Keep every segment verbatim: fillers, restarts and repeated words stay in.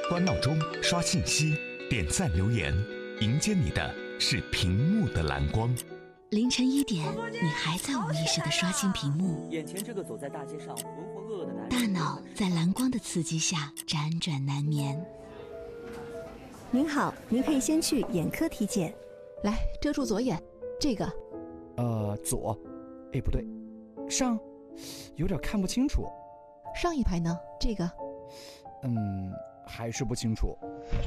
关闹钟、刷信息、点赞留言，迎接你的是屏幕的蓝光。 凌晨一点，你还在无意识地刷新屏幕， 眼前这个走在大街上浑浑噩噩的男人， 大脑在蓝光的刺激下辗转难眠。 您好，您可以先去眼科体检。 来，遮住左眼，这个。 呃，左，哎，不对，上，有点看不清楚。 上一排呢？这个。 嗯，还是不清楚。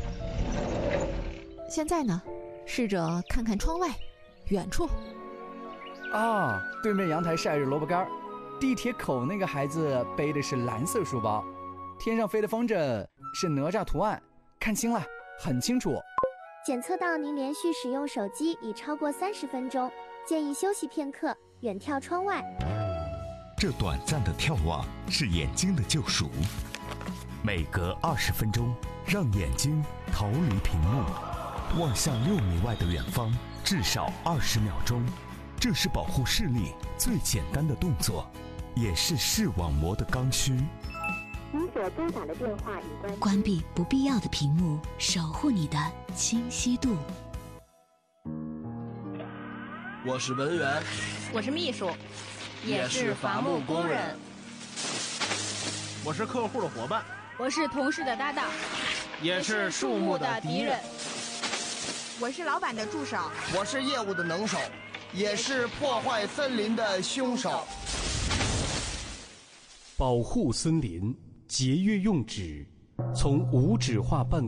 现在呢？试着看看窗外，远处。 啊，对面阳台晒着萝卜干，地铁口那个孩子背的是蓝色书包，天上飞的风筝是哪吒图案，看清了，很清楚。 检测到您连续使用手机已超过三十分钟，建议休息片刻，远眺窗外。 这短暂的眺望是眼睛的救赎，每隔二十分钟，让眼睛逃离屏幕，望向六米外的远方，至少二十秒钟。这是保护视力最简单的动作，也是视网膜的刚需。 您所拨打的电话已关机。 关闭不必要的屏幕，守护你的清晰度。 我是文员， 我是秘书，也是伐木工人。 我是客户的伙伴， 我是同事的搭档， 也是树木的敌人。 我是老板的助手， 我是业务的能手，也是破坏森林的凶手。 保护森林，节约用纸，从无纸化办